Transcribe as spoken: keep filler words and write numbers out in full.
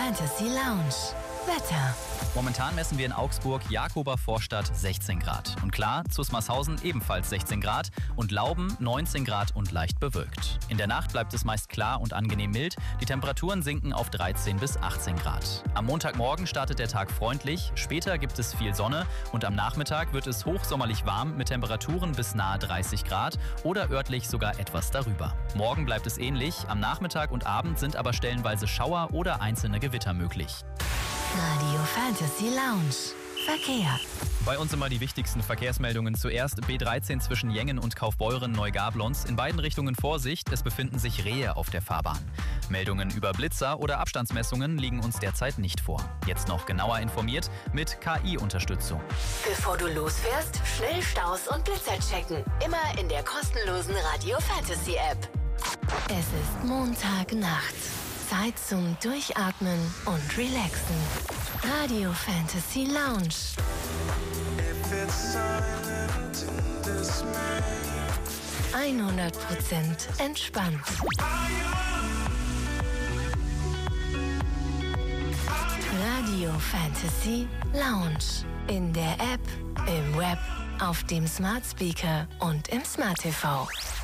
Fantasy Lounge. Wetter. Momentan messen wir in Augsburg Jakober Vorstadt sechzehn Grad. Und klar, Zusmarshausen ebenfalls sechzehn Grad und Lauben neunzehn Grad und leicht bewölkt. In der Nacht bleibt es meist klar und angenehm mild. Die Temperaturen sinken auf dreizehn bis achtzehn Grad. Am Montagmorgen startet der Tag freundlich, später gibt es viel Sonne und am Nachmittag wird es hochsommerlich warm mit Temperaturen bis nahe dreißig Grad oder örtlich sogar etwas darüber. Morgen bleibt es ähnlich, am Nachmittag und Abend sind aber stellenweise Schauer oder einzelne Gewitter möglich. Radio Fantasy Lounge. Verkehr. Bei uns immer die wichtigsten Verkehrsmeldungen. Zuerst B dreizehn zwischen Jengen und Kaufbeuren-Neugablonz. In beiden Richtungen Vorsicht, es befinden sich Rehe auf der Fahrbahn. Meldungen über Blitzer oder Abstandsmessungen liegen uns derzeit nicht vor. Jetzt noch genauer informiert mit K I-Unterstützung. Bevor du losfährst, schnell Staus und Blitzer checken. Immer in der kostenlosen Radio Fantasy App. Es ist Montagnacht. Zeit zum Durchatmen und Relaxen. Radio Fantasy Lounge. hundert Prozent entspannt. Radio Fantasy Lounge. In der App, im Web, auf dem Smart Speaker und im Smart T V.